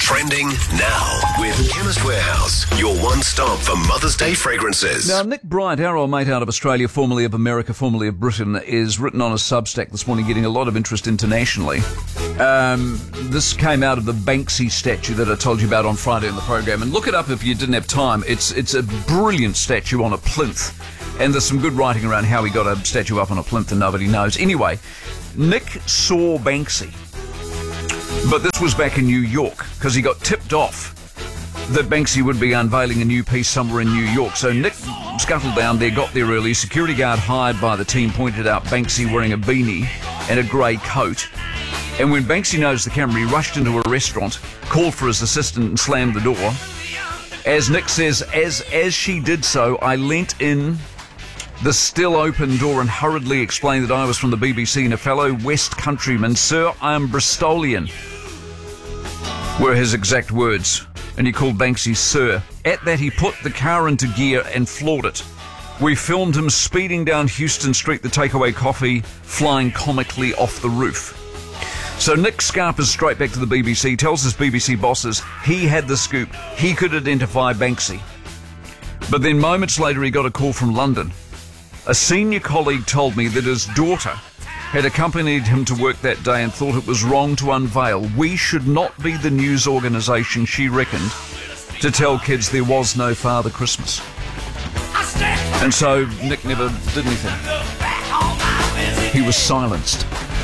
Trending now with Chemist Warehouse, your one stop for Mother's Day fragrances. Now, Nick Bryant, our old mate out of Australia, formerly of America, formerly of Britain, is written on a Substack this morning, getting a lot of interest internationally. This came out of the Banksy statue that I told you about on Friday in the program. And look it up if you didn't have time. It's a brilliant statue on a plinth. And there's some good writing around how he got a statue up on a plinth and nobody knows. Anyway, Nick saw Banksy. But this was back in New York, because he got tipped off that Banksy would be unveiling a new piece somewhere in New York. So Nick scuttled down there, got there early. Security guard hired by the team pointed out Banksy wearing a beanie and a grey coat. And when Banksy noticed the camera, he rushed into a restaurant, called for his assistant and slammed the door. As Nick says, as she did so, I leant in the still open door and hurriedly explained that I was from the BBC and a fellow West countryman. Sir, I am Bristolian, were his exact words. And he called Banksy Sir. At that, he put the car into gear and floored it. We filmed him speeding down Houston Street, the takeaway coffee flying comically off the roof. So Nick scarpers straight back to the BBC, tells his BBC bosses he had the scoop, he could identify Banksy. But then moments later he got a call from London. A senior colleague told me that his daughter had accompanied him to work that day and thought it was wrong to unveil. We should not be the news organisation, she reckoned, to tell kids there was no Father Christmas. And so Nick never did anything. He was silenced.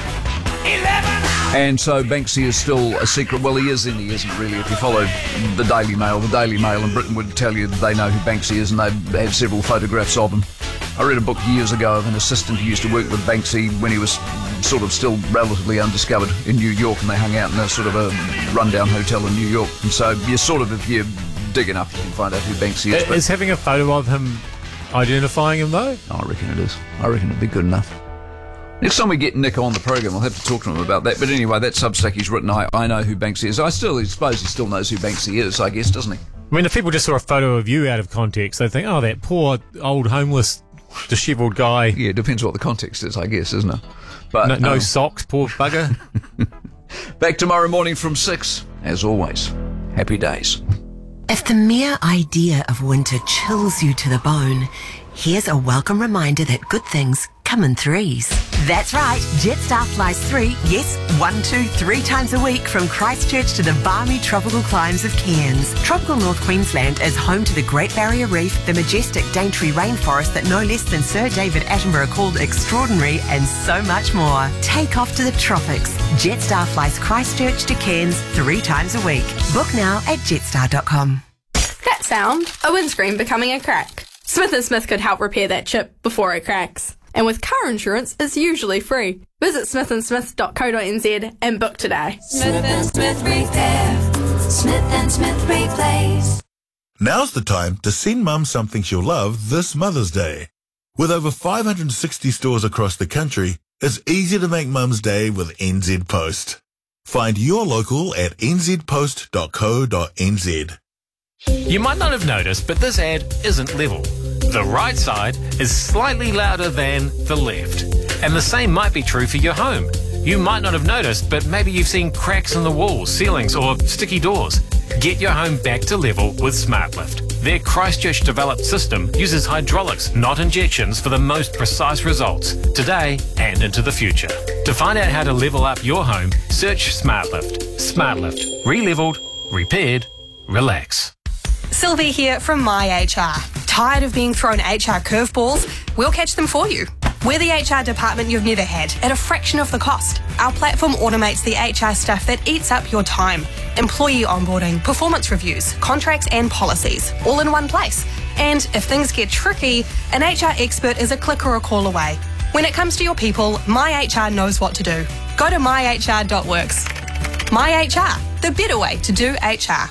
And so Banksy is still a secret. Well, he is and he isn't really. If you follow the Daily Mail in Britain would tell you that they know who Banksy is and they have several photographs of him. I read a book years ago of an assistant who used to work with Banksy when he was sort of still relatively undiscovered in New York, and they hung out in a sort of a rundown hotel in New York. And so you sort of, if you dig enough, you can find out who Banksy is. Is having a photo of him identifying him, though? I reckon it is. I reckon it'd be good enough. Next time we get Nick on the program, I'll have to talk to him about that. But anyway, that Substack he's written, I know who Banksy is. I suppose he still knows who Banksy is, I guess, doesn't he? I mean, if people just saw a photo of you out of context, they'd think, oh, that poor old homeless dishevelled guy. Yeah, it depends what the context is, I guess, isn't it? But no socks, poor bugger. Back tomorrow morning from 6. As always, happy days. If the mere idea of winter chills you to the bone, here's a welcome reminder that good things come in threes. That's right, Jetstar flies 3, yes, 1, 2, 3 times a week from Christchurch to the balmy tropical climes of Cairns. Tropical North Queensland is home to the Great Barrier Reef, the majestic Daintree rainforest that no less than Sir David Attenborough called extraordinary, and so much more. Take off to the tropics. Jetstar flies Christchurch to Cairns 3 times a week. Book now at jetstar.com. That sound, a windscreen becoming a crack. Smith & Smith could help repair that chip before it cracks. And with car insurance, it's usually free. Visit smithandsmith.co.nz and book today. Smith & Smith Repair. Smith & Smith Replace. Now's the time to send Mum something she'll love this Mother's Day. With over 560 stores across the country, it's easy to make Mum's Day with NZ Post. Find your local at nzpost.co.nz. You might not have noticed, but this ad isn't level. The right side is slightly louder than the left. And the same might be true for your home. You might not have noticed, but maybe you've seen cracks in the walls, ceilings, or sticky doors. Get your home back to level with SmartLift. Their Christchurch-developed system uses hydraulics, not injections, for the most precise results, today and into the future. To find out how to level up your home, search SmartLift. SmartLift. Re-leveled, repaired, relax. Sylvie here from MyHR. Tired of being thrown HR curveballs? We'll catch them for you. We're the HR department you've never had at a fraction of the cost. Our platform automates the HR stuff that eats up your time. Employee onboarding, performance reviews, contracts and policies, all in one place. And if things get tricky, an HR expert is a click or a call away. When it comes to your people, MyHR knows what to do. Go to myhr.works. MyHR, the better way to do HR.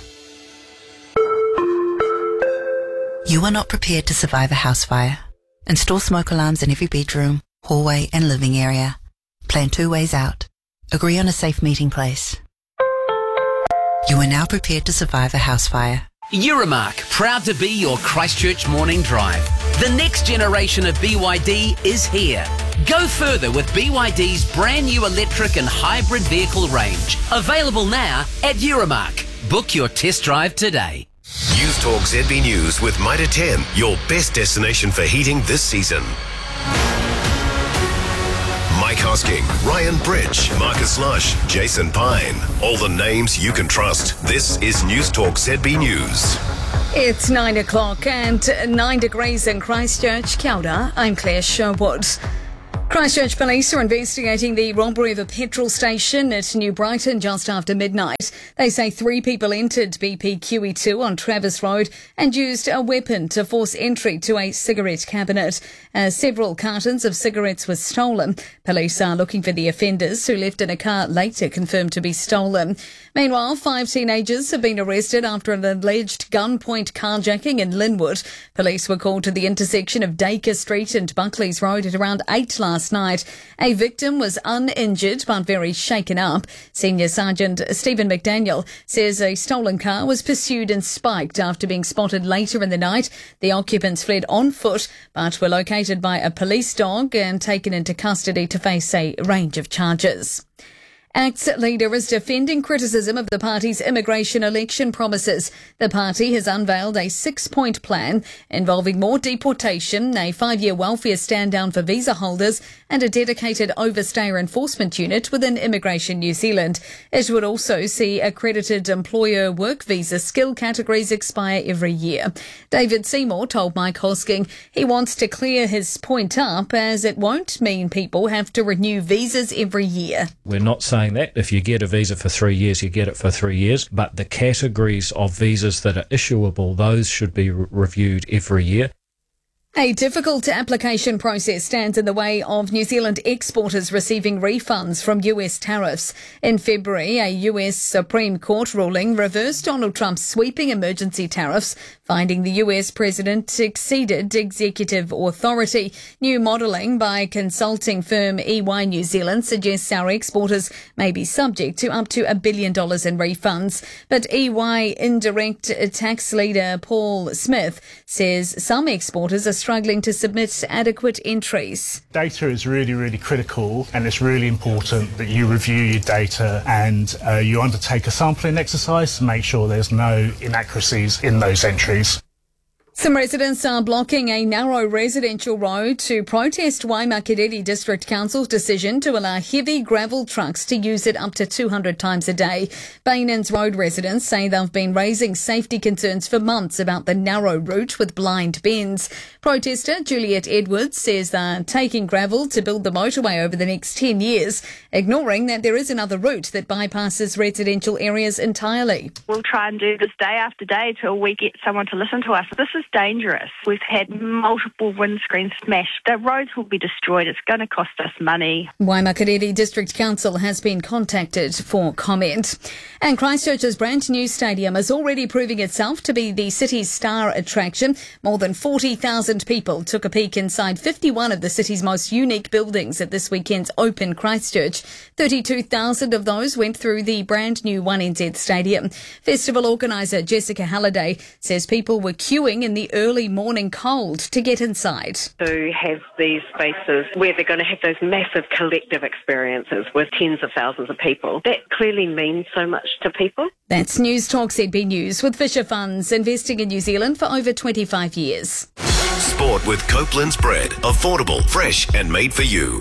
You are not prepared to survive a house fire. Install smoke alarms in every bedroom, hallway and living area. Plan 2 ways out. Agree on a safe meeting place. You are now prepared to survive a house fire. Euromark, proud to be your Christchurch morning drive. The next generation of BYD is here. Go further with BYD's brand new electric and hybrid vehicle range. Available now at Euromark. Book your test drive today. News Talk ZB News with Mitre 10, your best destination for heating this season. Mike Hosking, Ryan Bridge, Marcus Lush, Jason Pine. All the names you can trust. This is News Talk ZB News. It's 9 o'clock and 9 degrees in Christchurch. Kia ora, I'm Claire Sherwood. Christchurch police are investigating the robbery of a petrol station at New Brighton just after midnight. They say 3 people entered BP QE2 on Travis Road and used a weapon to force entry to a cigarette cabinet. Several cartons of cigarettes were stolen. Police are looking for the offenders, who left in a car later confirmed to be stolen. Meanwhile, 5 teenagers have been arrested after an alleged gunpoint carjacking in Linwood. Police were called to the intersection of Dacre Street and Buckley's Road at around 8 last night. A victim was uninjured but very shaken up. Senior Sergeant Stephen McDaniel says a stolen car was pursued and spiked after being spotted later in the night. The occupants fled on foot but were located by a police dog and taken into custody to face a range of charges. ACT's leader is defending criticism of the party's immigration election promises. The party has unveiled a 6-point plan involving more deportation, a 5-year welfare stand-down for visa holders and a dedicated overstayer enforcement unit within Immigration New Zealand. It would also see accredited employer work visa skill categories expire every year. David Seymour told Mike Hosking he wants to clear his point up, as it won't mean people have to renew visas every year. We're not saying that if you get a visa for 3 years, you get it for 3 years, but the categories of visas that are issuable, those should be reviewed every year. A difficult application process stands in the way of New Zealand exporters receiving refunds from US tariffs. In February, a US Supreme Court ruling reversed Donald Trump's sweeping emergency tariffs, finding the US president exceeded executive authority. New modelling by consulting firm EY New Zealand suggests our exporters may be subject to up to $1 billion in refunds. But EY indirect tax leader Paul Smith says some exporters are struggling to submit adequate entries. Data is really, really critical, and it's really important that you review your data and you undertake a sampling exercise to make sure there's no inaccuracies in those entries. Some residents are blocking a narrow residential road to protest Waimakariri District Council's decision to allow heavy gravel trucks to use it up to 200 times a day. Bainans Road residents say they've been raising safety concerns for months about the narrow route with blind bends. Protester Juliet Edwards says they're taking gravel to build the motorway over the next 10 years, ignoring that there is another route that bypasses residential areas entirely. We'll try and do this day after day till we get someone to listen to us. This is dangerous. We've had multiple windscreens smashed. The roads will be destroyed. It's going to cost us money. Waimakariri District Council has been contacted for comment. And Christchurch's brand new stadium is already proving itself to be the city's star attraction. More than 40,000 people took a peek inside 51 of the city's most unique buildings at this weekend's Open Christchurch. 32,000 of those went through the brand new 1NZ Stadium. Festival organiser Jessica Halliday says people were queuing in the early morning cold to get inside. To have these spaces where they're going to have those massive collective experiences with tens of thousands of people, that clearly means so much to people. That's News Talk ZB News with Fisher Funds, investing in New Zealand for over 25 years. Sport with Copeland's bread. Affordable, fresh and made for you.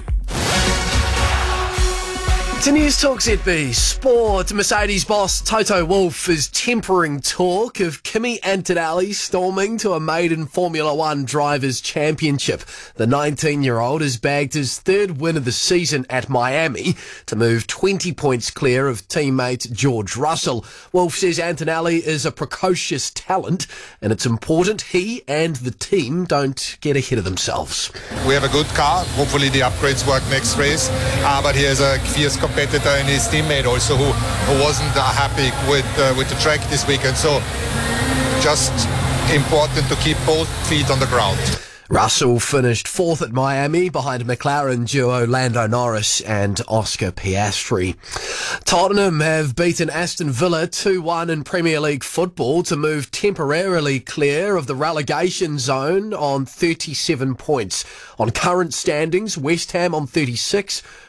To News Talk ZB Sport, Mercedes boss Toto Wolff is tempering talk of Kimi Antonelli storming to a maiden Formula One Drivers' Championship. The 19-year-old has bagged his 3rd win of the season at Miami to move 20 points clear of teammate George Russell. Wolff says Antonelli is a precocious talent and it's important he and the team don't get ahead of themselves. We have a good car. Hopefully the upgrades work next race. But here's a fierce competitor and his teammate also who wasn't happy with the track this weekend. So just important to keep both feet on the ground. Russell finished 4th at Miami behind McLaren duo Lando Norris and Oscar Piastri. Tottenham have beaten Aston Villa 2-1 in Premier League football to move temporarily clear of the relegation zone on 37 points. On current standings, West Ham on 36,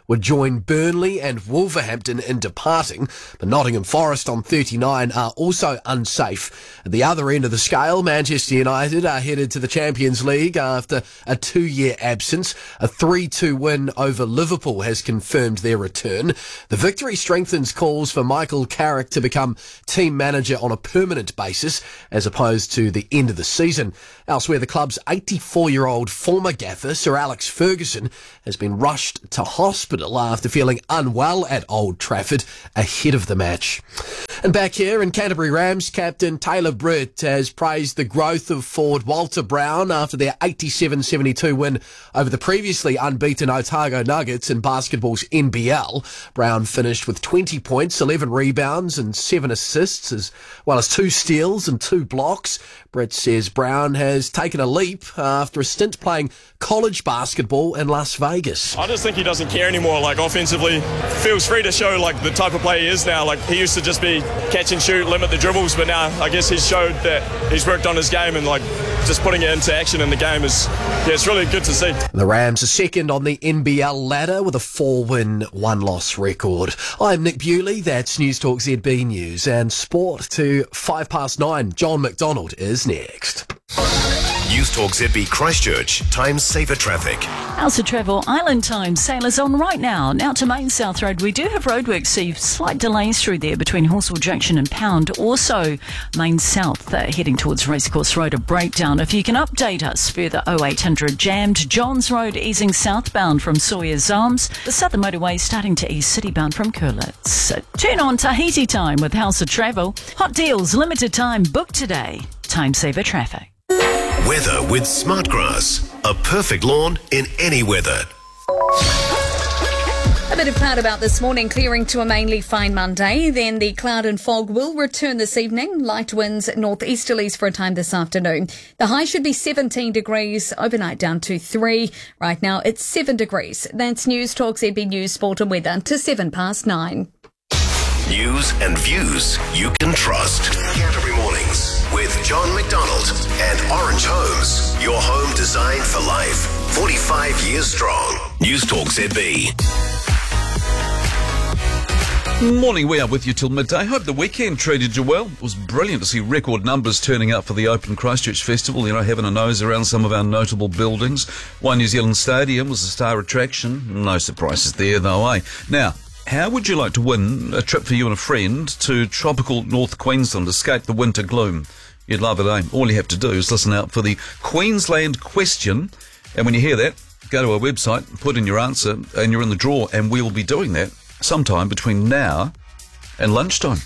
would join Burnley and Wolverhampton in departing, but Nottingham Forest on 39 are also unsafe. At the other end of the scale, Manchester United are headed to the Champions League after a 2-year absence. A 3-2 win over Liverpool has confirmed their return. The victory strengthens calls for Michael Carrick to become team manager on a permanent basis, as opposed to the end of the season. Elsewhere, the club's 84-year-old former gaffer, Sir Alex Ferguson, has been rushed to hospital after feeling unwell at Old Trafford ahead of the match. And back here in Canterbury, Rams captain Taylor Britt has praised the growth of forward Walter Brown after their 87-72 win over the previously unbeaten Otago Nuggets in basketball's NBL. Brown finished with 20 points, 11 rebounds and 7 assists, as well as 2 steals and 2 blocks. Britt says Brown has taken a leap after a stint playing college basketball in Las Vegas. I just think he doesn't care anymore. Like, offensively, feels free to show like the type of player he is now. Like, he used to just be catch and shoot, limit the dribbles, but now I guess he's showed that he's worked on his game and like just putting it into action in the game is, it's really good to see. The Rams are second on the NBL ladder with a 4-win, 1-loss record. I'm Nick Bewley. That's News Talk ZB News and Sport to 9:05. John McDonald is next. News Talk ZB Christchurch, time saver traffic. House of Travel Island time, sailors on right now. Now to Main South Road, we do have roadworks, so you've slight delays through there between Horsell Junction and Pound. Also, Main South heading towards Racecourse Road, a breakdown. If you can update us further, 0800 jammed. Johns Road easing southbound from Sawyer's Arms. The Southern Motorway starting to ease citybound from Curlitz. So turn on Tahiti time with House of Travel. Hot deals, limited time, book today. Time saver traffic. Weather with Smartgrass. A perfect lawn in any weather. A bit of cloud about this morning, clearing to a mainly fine Monday. Then the cloud and fog will return this evening. Light winds northeasterlies for a time this afternoon. The high should be 17 degrees, overnight down to 3. Right now it's 7 degrees. That's News Talk ZB News, Sport and Weather to 9:07. News and views you can trust. Canterbury Mornings with John McDonald and Orange Homes. Your home designed for life. 45 years strong. News Talk ZB. Morning, we are with you till midday. Hope the weekend treated you well. It was brilliant to see record numbers turning up for the Open Christchurch Festival, having a nose around some of our notable buildings. One New Zealand Stadium was a star attraction. No surprises there though, eh? Now, how would you like to win a trip for you and a friend to tropical North Queensland, escape the winter gloom? You'd love it, eh? All you have to do is listen out for the Queensland question, and when you hear that, go to our website, put in your answer, and you're in the draw, and we will be doing that sometime between now and lunchtime.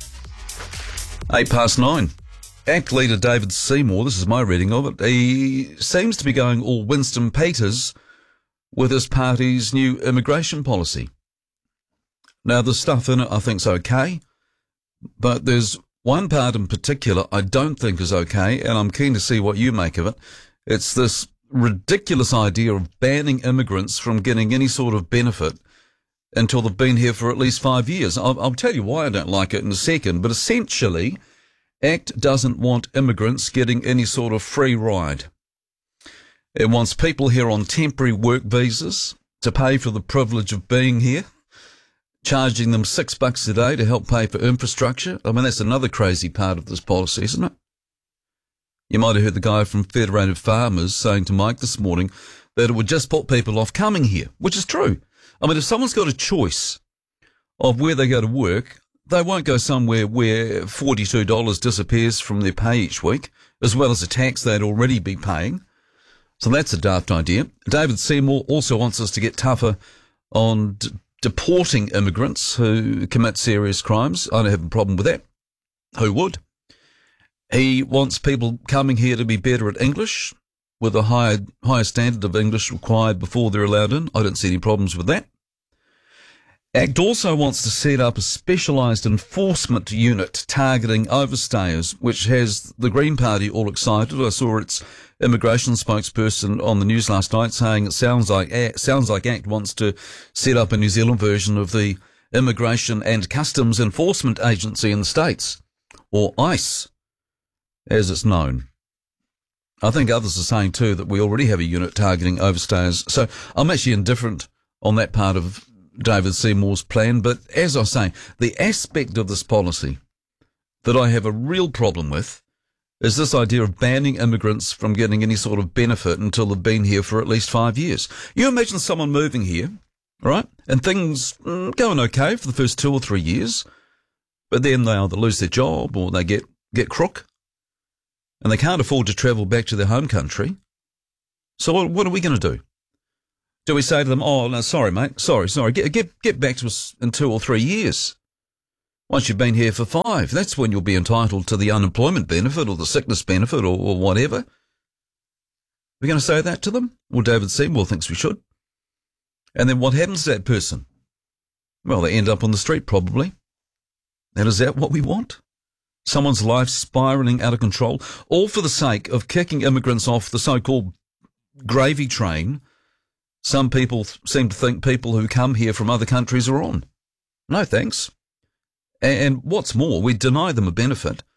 9:08. ACT leader David Seymour, this is my reading of it, he seems to be going all Winston Peters with his party's new immigration policy. Now, the stuff in it I think's okay, but there's one part in particular I don't think is okay, and I'm keen to see what you make of it. It's this ridiculous idea of banning immigrants from getting any sort of benefit until they've been here for at least 5 years. I'll tell you why I don't like it in a second, but essentially, ACT doesn't want immigrants getting any sort of free ride. It wants people here on temporary work visas to pay for the privilege of being here, charging them $6 a day to help pay for infrastructure. I mean, that's another crazy part of this policy, isn't it? You might have heard the guy from Federated Farmers saying to Mike this morning that it would just put people off coming here, which is true. I mean, if someone's got a choice of where they go to work, they won't go somewhere where $42 disappears from their pay each week, as well as the tax they'd already be paying. So that's a daft idea. David Seymour also wants us to get tougher on deporting immigrants who commit serious crimes. I don't have a problem with that. Who would? He wants people coming here to be better at English, with a higher standard of English required before they're allowed in. I don't see any problems with that. ACT also wants to set up a specialised enforcement unit targeting overstayers, which has the Green Party all excited. I saw its immigration spokesperson on the news last night saying it sounds like ACT wants to set up a New Zealand version of the Immigration and Customs Enforcement Agency in the States, or ICE, as it's known. I think others are saying too that we already have a unit targeting overstayers. So I'm actually indifferent on that part of David Seymour's plan, but as I say, the aspect of this policy that I have a real problem with is this idea of banning immigrants from getting any sort of benefit until they've been here for at least 5 years. You imagine someone moving here, right, and things going okay for the first 2 or 3 years, but then they either lose their job or they get crook, and they can't afford to travel back to their home country. So what are we going to do? Do we say to them, oh, no, sorry, mate, sorry, get back to us in 2 or 3 years? Once you've been here for 5, that's when you'll be entitled to the unemployment benefit or the sickness benefit or whatever. We're going to say that to them? Well, David Seymour thinks we should. And then what happens to that person? Well, they end up on the street probably. And is that what we want? Someone's life spiralling out of control, all for the sake of kicking immigrants off the so-called gravy train some people seem to think people who come here from other countries are on. No thanks. And what's more, we deny them a benefit